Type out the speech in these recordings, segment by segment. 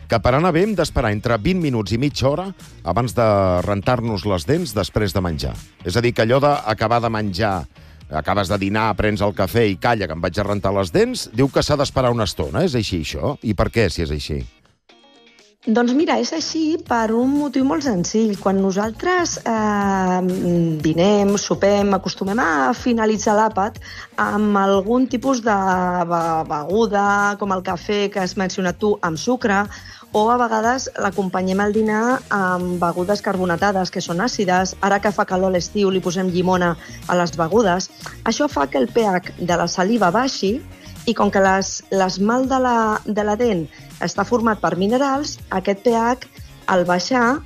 que per anar bé hem d'esperar entre 20 minuts i mitja hora abans de rentar-nos les dents després de menjar. És a dir, que allò d'acabar de menjar, acabes de dinar, prens el cafè i calla, que em vaig a rentar les dents, diu que s'ha d'esperar una estona. És així, això? I per què, si és així? Doncs mira, és així per un motiu molt senzill. Quan nosaltres dinem, sopem, acostumem a finalitzar l'àpat amb algun tipus de beguda, com el cafè que has mencionat tu, amb sucre, o a vegades l'acompanyem al dinar amb begudes carbonatades, que són àcides. Ara que fa calor a l'estiu li posem llimona a les begudes. Això fa que el pH de la saliva baixi, i com que l'esmalt de la dent està format per minerals, aquest pH, al baixar,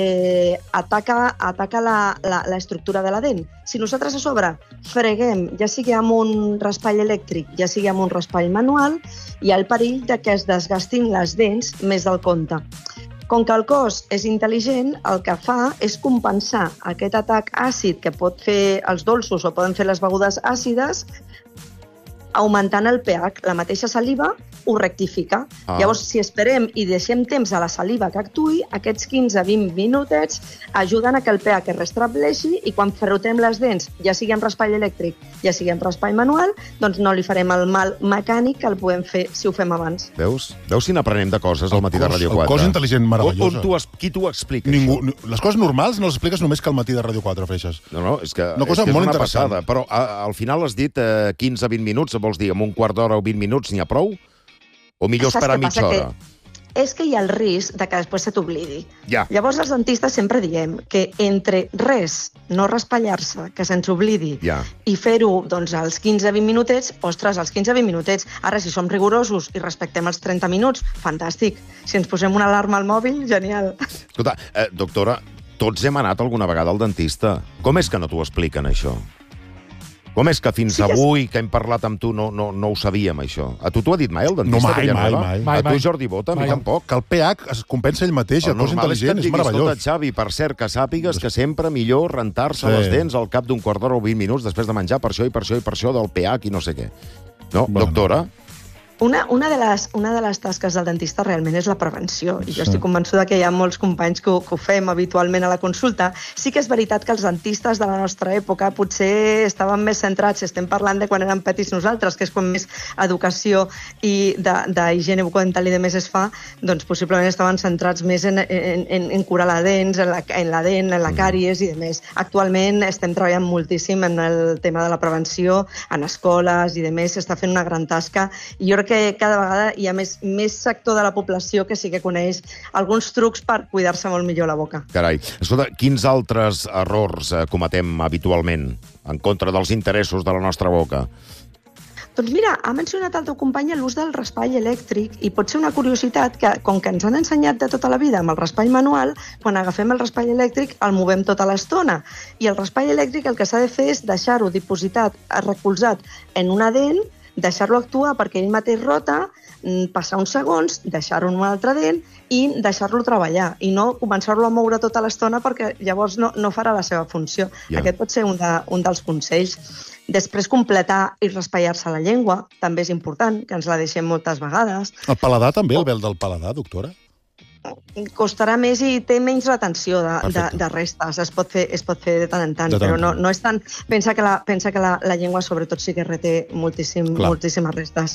ataca l'estructura de la dent. Si nosaltres a sobre freguem, ja sigui amb un raspall elèctric, ja sigui amb un raspall manual, hi ha el perill de que es desgastin les dents més del compte. Com que el cos és intel·ligent, el que fa és compensar aquest atac àcid que pot fer els dolços o poden fer les begudes àcides, augmentant el pH. La mateixa saliva ho rectifica. Llavors, si esperem i deixem temps a la saliva que actuï, aquests 15-20 minutets ajuden a que el pH es restableixi i quan frotem les dents, ja sigui amb raspall elèctric, ja sigui amb raspall manual, doncs no li farem el mal mecànic que el podem fer si ho fem abans. Veus si n'aprenem de coses al matí de Ràdio 4? El cos intel·ligent meravellós. Qui t'ho explica? Ningú. Les coses normals no les expliques només que al matí de Ràdio 4, Freixas. No, és que una cosa molt interessant. passada. Però al final has dit 15-20 minuts, vols dir, amb un quart d'hora o 20 minuts n'hi ha prou? O millor esperar mitja hora? És que hi ha el risc de que després se t'oblidi. Ja. Llavors els dentistes sempre diem que entre res, no raspallar-se, que se'ns oblidi, i fer-ho doncs, als 15-20 minutets, ostres, als 15-20 minutets. Ara, si som rigorosos i respectem els 30 minuts, fantàstic. Si ens posem una alarma al mòbil, genial. Escolta, doctora, tots hem anat alguna vegada al dentista. Com és que no t'ho expliquen, això? Com és que fins avui, que hem parlat amb tu, no ho sabíem, això? A tu t'ho ha dit mai el dentista? No, mai. A tu, Jordi Bota, a mi tampoc. Que el pH es compensa ell mateix, el cos intel·ligent, és meravellós. Escolta, Xavi, per cert, que sàpigues que sempre millor rentar-se les dents al cap d'un quart d'hora o 20 minuts després de menjar per això i per això i per això del pH i no sé què. No, doctora? Una de les tasques del dentista realment és la prevenció, i jo estic convençuda que hi ha molts companys que ho fem habitualment a la consulta. Sí que és veritat que els dentistes de la nostra època potser estaven més centrats, si estem parlant de quan érem petits nosaltres, que és quan més educació i d'higiene bucodental i de més es fa, doncs possiblement estaven centrats més en curar la dents, en la dent, en la càries i de més. Actualment estem treballant moltíssim en el tema de la prevenció, en escoles i de més, s'està fent una gran tasca, i jo crec que cada vegada hi ha més sector de la població que sí que coneix alguns trucs per cuidar-se molt millor la boca. Carai. Escolta, quins altres errors cometem habitualment en contra dels interessos de la nostra boca? Doncs mira, ha mencionat el teu company l'ús del raspall elèctric i pot ser una curiositat que, com que ens han ensenyat de tota la vida amb el raspall manual, quan agafem el raspall elèctric el movem tota l'estona. I el raspall elèctric el que s'ha de fer és deixar-ho dipositat, recolzat en una dent, deixar-lo actuar perquè ell mateix rota, passar uns segons, deixar-ho en una altra dent i deixar-lo treballar i no començar-lo a moure tota l'estona perquè llavors no farà la seva funció. Aquest pot ser un dels consells. Després, completar i raspallar-se la llengua també és important, que ens la deixem moltes vegades. El paladar també, el vel del paladar, doctora? Costarà més i té menys retenció de restes. Es pot fer de tant en tant, però no és tant. Pensa que la llengua, sobretot, sí que reté moltíssimes restes.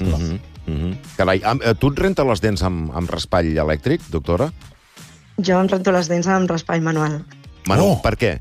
Carai, tu et rentes les dents amb raspall elèctric, doctora? Jo em rento les dents amb raspall manual. Manual, per què?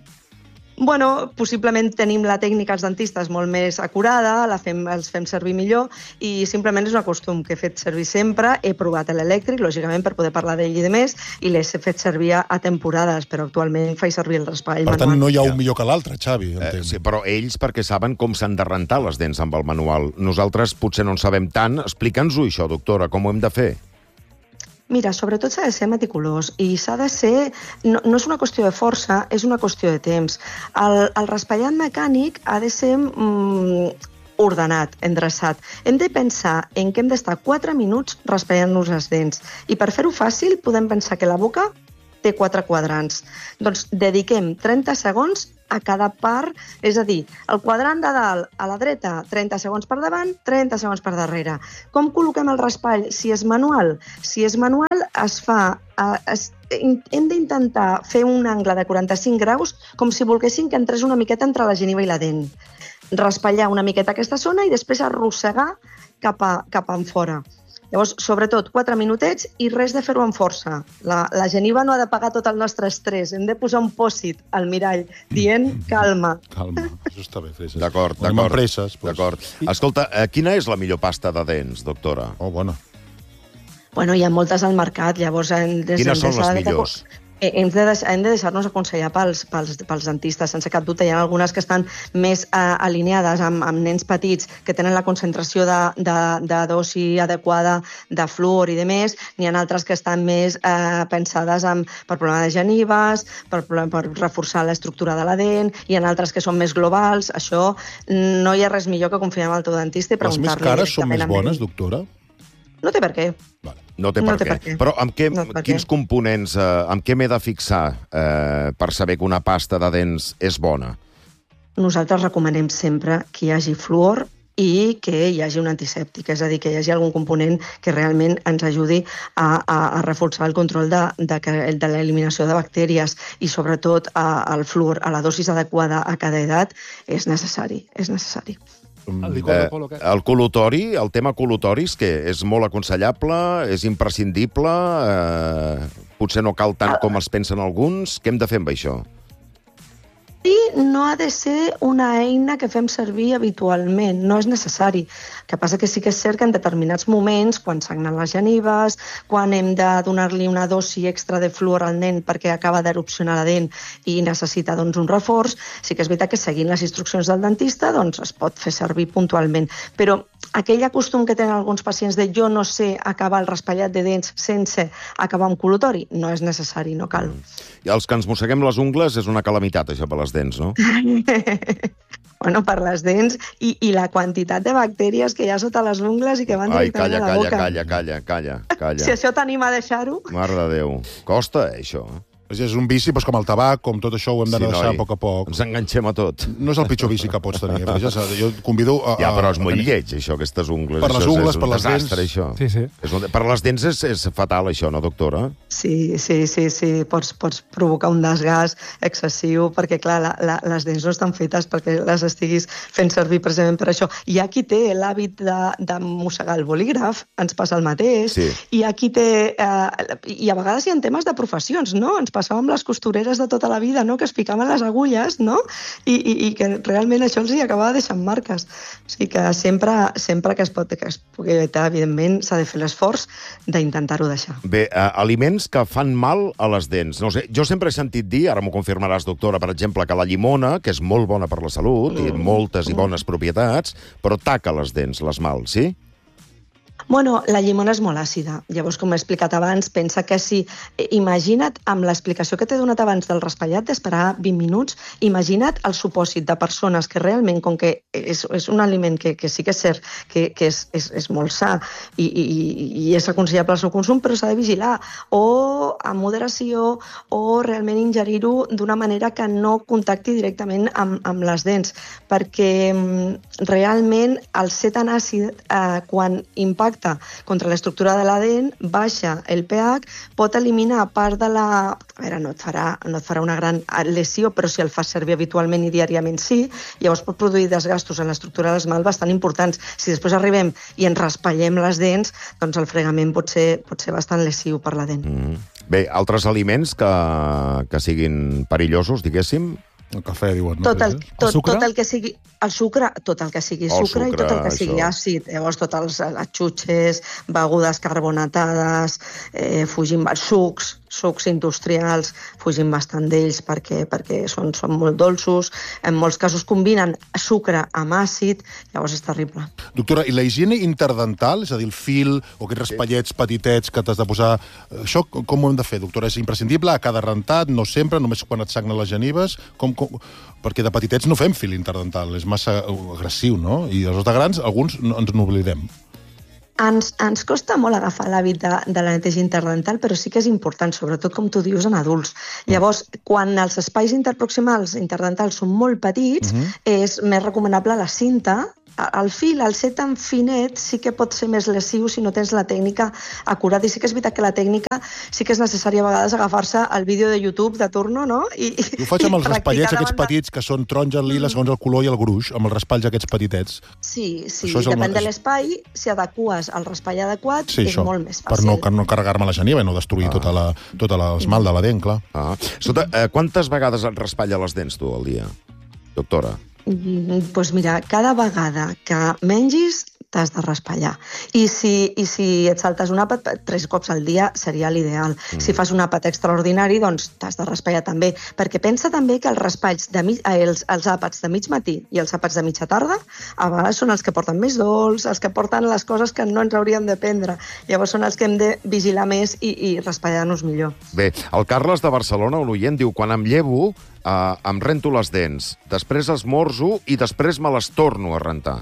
Bueno, possiblement tenim la tècnica als dentistes molt més acurada, els fem servir millor i simplement és un costum que he fet servir sempre. He provat l'elèctric, lògicament, per poder parlar d'ell i de més, i l'he fet servir a temporades, però actualment faig servir el raspall manual. Per tant, no hi ha un millor que l'altre, Xavi. Sí, però ells perquè saben com s'han de rentar les dents amb el manual. Nosaltres potser no en sabem tant. Explica'ns-ho, això, doctora, com ho hem de fer. Mira, sobretot s'ha de ser meticulós i s'ha de ser... No és una qüestió de força, és una qüestió de temps. El raspallat mecànic ha de ser ordenat, endreçat. Hem de pensar en que hem d'estar 4 minuts raspallant-nos les dents. I per fer-ho fàcil podem pensar que la boca té 4 quadrants. Doncs dediquem 30 segons a cada part, és a dir, el quadrant de dalt a la dreta, 30 segons per davant, 30 segons per darrere. Com col·loquem el raspall si és manual? Si és manual, hem d'intentar fer un angle de 45 graus com si volguéssim que entrés una miqueta entre la geniva i la dent. Raspallar una miqueta aquesta zona i després arrossegar cap en fora. Llavors, sobretot, 4 minutets i res de fer-ho amb força. La geniva no ha de pagar tot el nostre estrès. Hem de posar un pòsit al mirall dient calma. Calma, això està bé, Freixas. D'acord. Anem amb presses. D'acord. Escolta, quina és la millor pasta de dents, doctora? Oh, bona. Bueno, hi ha moltes al mercat, llavors... Quines són les millors? Hem de deixar-nos aconsellar pels dentistes, sense cap dubte. Hi ha algunes que estan més alineades amb nens petits que tenen la concentració de dosi adequada de fluor i de més. N'hi ha altres que estan més pensades per problema de genives, per reforçar l'estructura de la dent. Hi ha altres que són més globals. Això no hi ha res millor que confiar en el teu dentista i preguntar-li. Les més cares són més bones, doctora? No té per què. No té per què. Però quins components, amb què m'he de fixar per saber que una pasta de dents és bona? Nosaltres recomanem sempre que hi hagi fluor i que hi hagi un antisèptic, és a dir, que hi hagi algun component que realment ens ajudi a reforçar el control de l'eliminació de bactèries i, sobretot, el fluor a la dosis adequada a cada edat és necessari. El col·lutori, el tema col·lutoris, que és molt aconsellable, és imprescindible, potser no cal tant com es pensen alguns. Què hem de fer amb això? I no ha de ser una eina que fem servir habitualment, no és necessari. El que passa que sí que és cert que en determinats moments, quan sagnen les genives, quan hem de donar-li una dosi extra de fluor al nen perquè acaba d'erupcionar la dent i necessita un reforç, sí que és veritat que seguint les instruccions del dentista es pot fer servir puntualment. Però aquell costum que tenen alguns pacients de jo no sé acabar el raspallat de dents sense acabar amb col·lutori, no és necessari, no cal. I els que ens mosseguem les ungles és una calamitat, això, per les dents, no? Bueno, per les dents i la quantitat de bactèries que hi ha sota les ungles i que van directament a la boca. Calla. Si això t'anima a deixar-ho... Mare de Déu. Costa, això. És un vici, com el tabac, com tot això ho hem d'anar deixant a poc a poc. Ens enganxem a tot. No és el pitjor vici que pots tenir. Jo convido a... Ja, però és molt lleig, això, aquestes ungles. Per les ungles, per les dents. Això. Sí. Per les dents és fatal, això, no, doctora? Sí. Pots provocar un desgast excessiu, perquè, clar, les dents no estan fetes perquè les estiguis fent servir precisament per això. Hi ha qui té l'hàbit de mossegar el bolígraf, ens passa el mateix, i hi ha qui té... I a vegades hi ha temes de professions, no? Ens passava amb les costureres de tota la vida, no? Que es ficaven les agulles, no? I que realment això els hi acabava deixant marques. O sigui que sempre que es pugui evitar, evidentment, s'ha de fer l'esforç d'intentar-ho deixar. Bé, aliments que fan mal a les dents. No sé, jo sempre he sentit dir, ara m'ho confirmaràs, doctora, per exemple, que la llimona, que és molt bona per la salut, i moltes i bones propietats, però taca les dents, l'esmalt, sí? Bueno, la llimona és molt àcida. Llavors, com he explicat abans, pensa que si... Imagina't, amb l'explicació que t'he donat abans del raspallat d'esperar 20 minuts, imagina't el supòsit de persones que realment, com que és un aliment que sí que és cert que és molt sa i és aconsellable el seu consum, però s'ha de vigilar, o amb moderació, o realment ingerir-ho d'una manera que no contacti directament amb les dents, perquè realment el ser tan àcid, quan impacta contra l'estructura de la dent, baixa el pH, pot eliminar part de la... A veure, no et farà una gran lesió, però si el fas servir habitualment i diàriament sí, llavors pot produir desgastos en l'estructura de l'esmalt bastant importants. Si després arribem i ens raspallem les dents, doncs el fregament pot ser bastant lesiu per la dent. Bé, altres aliments que siguin perillosos, diguéssim? El cafè, diuen. Tot el que sigui... El sucre, tot el que sigui sucre i tot el que sigui àcid. Llavors, tots les xutxes, begudes carbonatades, fugim sucs industrials, fugim bastant d'ells perquè són molt dolços. En molts casos combinen sucre amb àcid, llavors és terrible. Doctora, i la higiene interdental, és a dir, el fil o aquests raspallets petitets que t'has de posar, això com ho hem de fer, doctora? És imprescindible a cada rentat, no sempre, només quan et sagnen les genives? Perquè de petitets no fem fil interdental, és massa agressiu, no? I els de grans, alguns ens n'oblidem. Ens costa molt agafar l'hàbit de la neteja interdental, però sí que és important, sobretot, com tu dius, en adults. Llavors, quan els espais interproximals interdentals són molt petits, és més recomanable la cinta. El fil, al ser tan finet, sí que pot ser més lesiu si no tens la tècnica acurada. I sí que és veritat que la tècnica sí que és necessària a vegades agafar-se el vídeo de YouTube de turno, no? Ho faig amb els raspallets aquests petits, que són taronja, lila, segons el color i el gruix, amb els raspalls aquests petitets. Sí, depèn de l'espai, si adeques el raspall adequat, és molt més fàcil. Per no carregar-me la geniva i no destruir tot l'esmalt de la dent, clar. Escolta, quantes vegades et raspalla les dents, tu, al dia, doctora? Doncs mira, cada vegada que mengis t'has de raspallar. I si et saltes un àpat 3 cops al dia seria l'ideal. Si fas un àpat extraordinari, doncs t'has de raspallar també. Perquè pensa també que els raspalls, els àpats de mig matí i els àpats de mitja tarda, a vegades són els que porten més dolç, els que porten les coses que no ens hauríem de prendre. Llavors són els que hem de vigilar més i raspallar-nos millor. Bé, el Carles de Barcelona, un oient, diu: quan em llevo, em rento les dents, després esmorzo i després me les torno a rentar.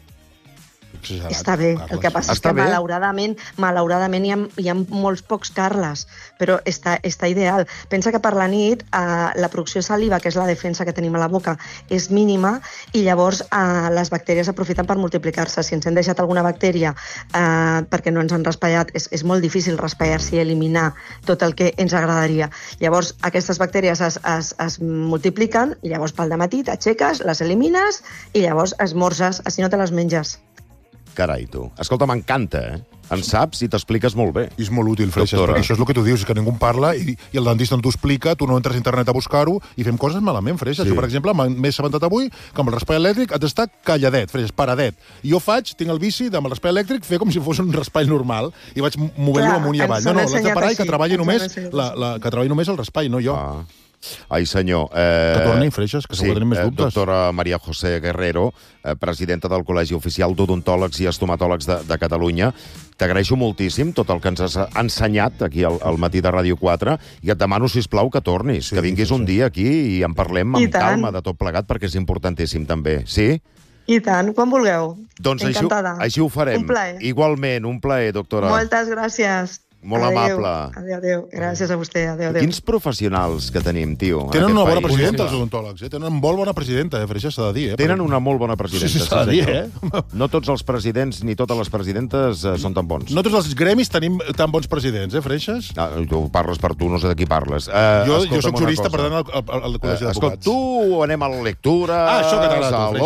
Exagerat, està bé, Carles. El que passa és que malauradament hi ha molts pocs Carles, però està ideal. Pensa que per la nit la producció de saliva, que és la defensa que tenim a la boca, és mínima i llavors les bactèries aprofiten per multiplicar-se. Si ens hem deixat alguna bactèria perquè no ens han raspallat, és molt difícil raspallar-se i eliminar tot el que ens agradaria. Llavors aquestes bactèries es multipliquen i llavors pel dematí t'aixeques, les elimines i llavors esmorzes, així no te les menges. Carai, tu. Escolta, m'encanta, En saps i t'expliques molt bé. I és molt útil, Freixas, perquè això és el que tu dius, que ningú en parla i el dentista no t'ho explica, tu no entres a internet a buscar-ho i fem coses malament, Freixas. Jo, per exemple, m'he assabentat avui que amb el raspall elèctric has d'estar calladet, Freixas, paradet. I jo tinc el vici amb el raspall elèctric fer com si fos un raspall normal i vaig movent-lo amunt i avall. No, l'has de parar i que treballi només el raspall, no jo. Ai, senyor. Que torni, Freixas, que segur que tenim més dubtes. Doctora María José Guerrero, presidenta del Col·legi Oficial d'Odontòlegs i Estomatòlegs de Catalunya. T'agraeixo moltíssim tot el que ens has ensenyat aquí al matí de Ràdio 4 i et demano, sisplau, que tornis, que vinguis un dia aquí i en parlem amb calma de tot plegat, perquè és importantíssim també. Sí? I tant, quan vulgueu. Doncs així ho farem. Un plaer. Igualment, un plaer, doctora. Moltes gràcies. Molt amable. Adéu. Gràcies a vostè. Adéu. Quins professionals que tenim, tio. Tenen una bona presidenta, els odontòlegs. Tenen molt bona presidenta, Freixas, s'ha de dir. Tenen una molt bona presidenta. Sí, s'ha de dir, No tots els presidents ni totes les presidentes són tan bons. No tots els gremis tenim tan bons presidents, Freixas? Tu parles per tu, no sé de qui parles. Jo soc jurista, per tant, al Col·legi d'Advocats. Escolta, tu anem a la lectura, això que t'agrada, a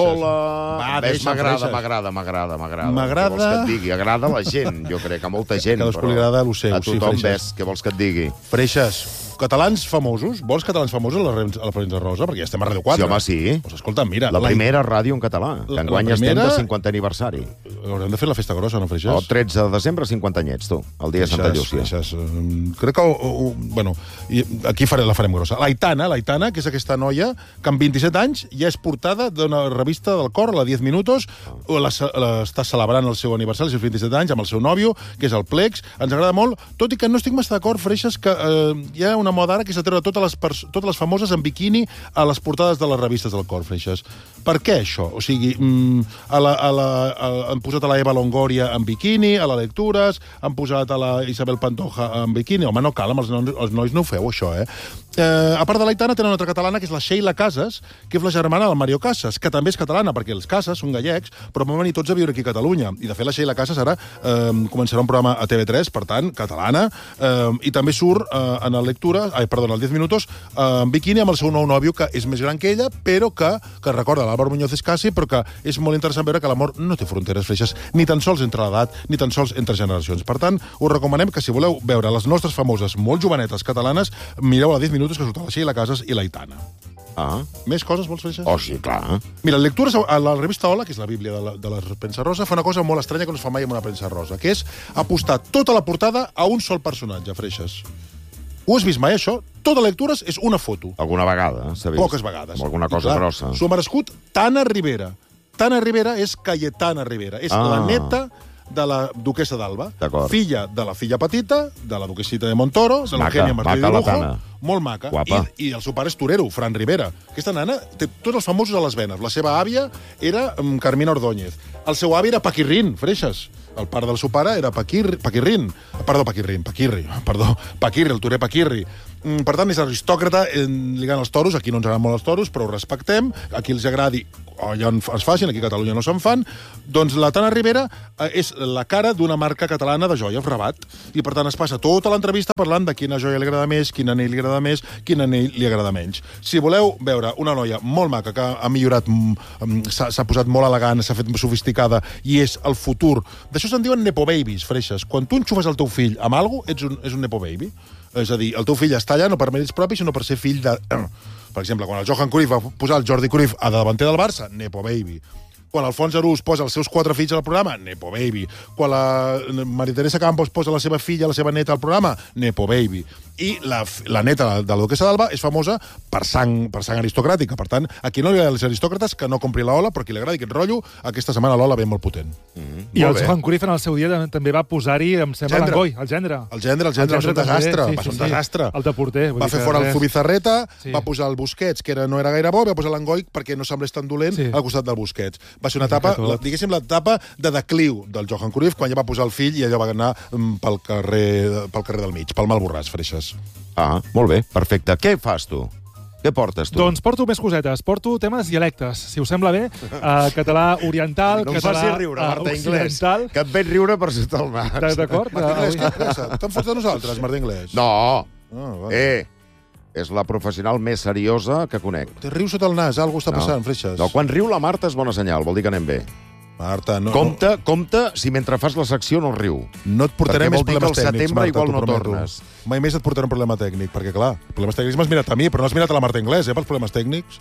Lola... M'agrada. Què vols que et digui? Agrada a la gent, jo crec, a molta gent. A cadascú li agrada el seu. A tothom ves. Què vols que et digui? Freixas, catalans famosos? Vols catalans famosos a la premsa rosa? Perquè ja estem a Ràdio 4. Sí, home, sí. Doncs escolta, mira... La primera ràdio en català, que enguany estem de 50 aniversari. Haurem de fer la festa grossa, no, Freixas? El 13 de desembre, 50 anyets, tu, el dia de Santa Llúcia. Freixas, crec que... Bueno, aquí la farem grossa. L'Aitana, que és aquesta noia que amb 27 anys ja és portada d'una revista del cor, la 10 Minutos, està celebrant el seu aniversari, els seus 27 anys, amb el seu nòvio, que és el Plex. Ens agrada molt, tot i que no estic massa d'acord, Freixas, que hi ha una moda ara que és de treure totes les famoses en biquini a les portades de les revistes del cor, Freixas. Per què això? O sigui, han posat a la Eva Longoria en biquini, a la Lectures, han posat a la Isabel Pantoja en biquini. Home, no cal, amb els nois no ho feu, això, A part de l'Aitana, tenen una altra catalana, que és la Sheila Casas, que és la germana del Mario Casas, que també és catalana, perquè els Casas són gallecs, però van venir tots a viure aquí a Catalunya. I, de fet, la Sheila Casas ara començarà un programa a TV3, per tant, catalana, i també surt en el 10 Minutos, en biquini amb el seu nou nòvio, que és més gran que ella, però que recorda l'Álvaro Muñoz Escasi, però que és molt interessant veure que l'amor no té fronteres, Freixas, ni tan sols entre l'edat, ni tan sols entre generacions. Per tant, us recomanem que si voleu veure les nostres famoses, molt jovenetes catalanes, mireu a 10 Minutos, que surten la Sheila Casas i l'Aitana. Més coses vols, Freixas? Oh, sí, clar. Mira, Lectures, a la revista Hola, que és la bíblia de la premsa rosa, fa una cosa molt estranya que no es fa mai en una premsa rosa, que és apostar tota la portada a un sol personatge, Freixas. Ho has vist mai, això? Tota Lectures és una foto. Alguna vegada, s'ha vist. Poques vegades. Alguna cosa grossa. S'ho ha merescut Tana Rivera. Tana Rivera és Cayetana Rivera. És la neta de la duquessa d'Alba. Filla de la filla petita, de la duquesita de Montoro, de l'Eugènia Martí de Lujo. Molt maca. I el seu pare és torero, Fran Rivera. Aquesta nana té tots els famosos a les venes. La seva àvia era Carmina Ordóñez. El seu avi era Paquirrín, Freixas. El pare del seu pare era Paquirri, el torer Paquirri. Per tant, és aristòcrata ligant els toros. Aquí no ens agraden molt els toros, però ho respectem. Aquí els agradi, allà es facin, aquí a Catalunya no se'n fan. Doncs la Tana Ribera és la cara d'una marca catalana de joies, Rabat. I, per tant, es passa tota l'entrevista parlant de quina joia li agrada més, quin anell li agrada més, quin anell li agrada menys. Si voleu veure una noia molt maca, que ha millorat, s'ha posat molt elegant, s'ha fet sofisticada, i és el futur. D'això se'n diuen nepo babies, freixes. Quan tu enxufes el teu fill amb alguna cosa, és un nepo baby. És a dir, el teu fill està allà no per mèrits propis, sinó per ser fill de... Per exemple, quan el Johan Cruyff va posar el Jordi Cruyff a davanter del Barça, nepo baby. Quan Alfons Arús posa els seus 4 fills al programa, nepo baby. Quan la Maria Teresa Campos posa la seva filla, la seva neta al programa, nepo baby. I la neta de la duquessa d'Alba és famosa per sang aristocràtica. Per tant, a qui no li agrada els aristòcrates, que no compri l'Ola, però qui li agradi aquest rotllo, aquesta setmana l'Ola ve molt potent. I el Johan Cruyff en el seu dia també va posar-hi, em sembla, l'Angoi, el gendre. El gendre va ser un desastre. Va ser un desastre. El de porter. Va fer fora el Zubizarreta, va posar el Busquets, que no era gaire bo, va posar l'Angoi perquè no semblés tan dolent al costat del Busquets. Va ser una etapa, diguéssim, l'etapa de decliu del Johan Cruyff, quan ja va posar el fill i allò va anar pel carrer del mig, pel Malborràs, freixes. Ah, molt bé, perfecte. Què fas tu? Què portes tu? Doncs porto més cosetes. Porto temes dialectes, si us sembla bé. Català oriental, no català riure, Marta occidental. Inglés, que et veig riure per sota el nas. D'acord? Marta Inglés, què pressa? Te'n fots de nosaltres, Marta Inglés? No. Vale. És la professional més seriosa que conec. Te riu sota el nas, alguna cosa està passant, freixes. No, quan riu la Marta és bona senyal, vol dir que anem bé. Marta, no... Compte si mentre fas la secció no riu. No et portaré més problemes tècnics, setembre Marta, igual t'ho no prometo. tornes. Mai més et portaré un problema tècnic, perquè, clar, problemes tècnics m'has mirat a mi, però no has mirat a la Marta Inglés, pels problemes tècnics.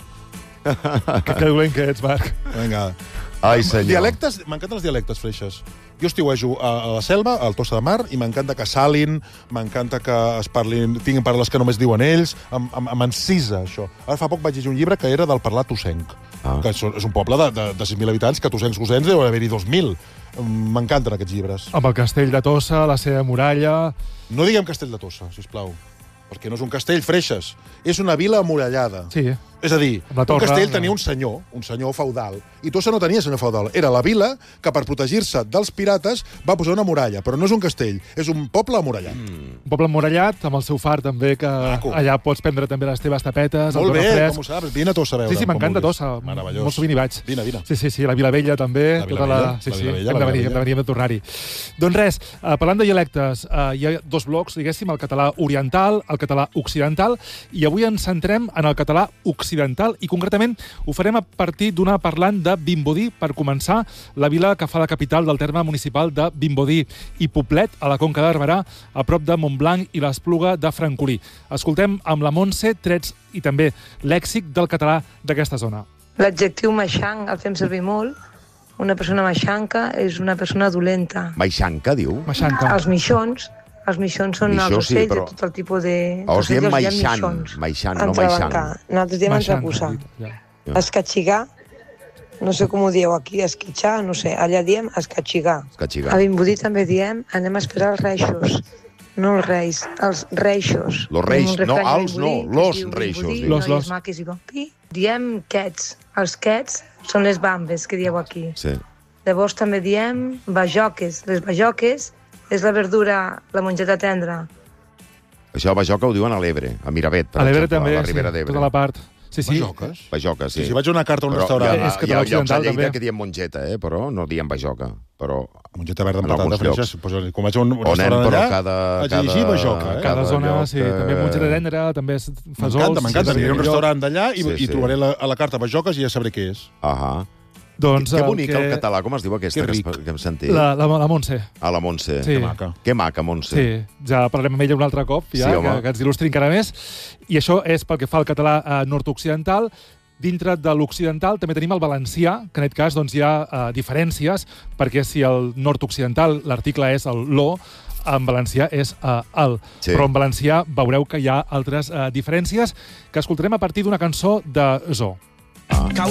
Que dolent que ets, Marc. Vinga. Ai, senyor. Dialectes, m'encanten els dialectes, freixes. Jo estiuejo a la Selva, al Tossa de Mar, i m'encanta que salin, m'encanta que es parlin, tinguin paraules que només diuen ells, m'encisa, això. Ara fa poc vaig llegir un llibre que era del parlar tossenc, que és un poble de 6.000 habitants, que tossencs deu haver-hi 2.000. M'encanten aquests llibres. Amb el castell de Tossa, la seva muralla... No diguem castell de Tossa, sisplau, perquè no és un castell, freixes. És una vila amurallada. Sí. És a dir, un castell tenia un senyor feudal, i Tossa no tenia senyor feudal. Era la vila que, per protegir-se dels pirates, va posar una muralla, però no és un castell, és un poble amurallat. Un poble amurallat, amb el seu far també, que allà pots prendre també les teves tapetes. Molt bé, com ho saps? Vine a Tossa a veure. Sí, m'encanta Tossa. Meravellós. Molt sovint hi vaig. Vine. Sí, la Vilavella també. La Vilavella. Hem de venir a tornar-hi. Doncs res, parlant de dialectes, hi ha 2 blocs, diguéssim, el català oriental, el català occidental, i avui ens centrem en el català occidental, i concretament ho farem a partir d'una parlant de Vimbodí, per començar, la vila que fa la capital del terme municipal de Vimbodí, i Poblet, a la Conca de Barberà, a prop de Montblanc i l'Espluga de Francolí. Escoltem amb la Montse trets i també lèxic del català d'aquesta zona. L'adjectiu maixanc el fem servir molt. Una persona maixanca és una persona dolenta. Maixanca, diu? Maixanca. Els mixons són els ocells de tot el tipus de... Els diem maixant, no maixant. Nosaltres diem entreposar. Escatxigar, no sé com ho dieu aquí, esquitxar, no sé, allà diem escatxigar. A Vimbodí també diem anem a esperar els reixos, no els reis, els reixos. Los reis, no, els no, los reixos. Los maques i bompi. Diem quets, els quets són les bambes que dieu aquí. Sí. Llavors també diem bajoques, les bajoques és la verdura, la mongeta tendra. Això, bajoca, ho diuen a l'Ebre, a Miravet, per exemple, també, a la Ribera d'Ebre. Tota la part. Sí. Bajoques? Bajoca, sí. Si vaig a una carta a un restaurant... Hi ha llocs a Lleida que diem mongeta, però no diem bajoca. Mongeta verda amb patata, freixes. Quan vaig a un restaurant allà, vaig llegir bajoca. Cada zona, sí. També mongeta tendra, també fesols. M'encanta. Aniré a un restaurant d'allà i trobaré a la carta bajoques i ja sabré què és. Ahà. Doncs que bonic el català, com es diu aquesta que hem sentit? La Montse. La Montse. Sí. Que maca, Montse. Sí, ja parlarem amb ella un altre cop, ja, que ens il·lustri encara més. I això és pel que fa al català nord-occidental. Dintre de l'occidental també tenim el valencià, que en aquest cas doncs, hi ha diferències, perquè si el nord-occidental l'article és el lo, en valencià és el. Sí. Però en valencià veureu que hi ha altres diferències que escoltarem a partir d'una cançó de Zo.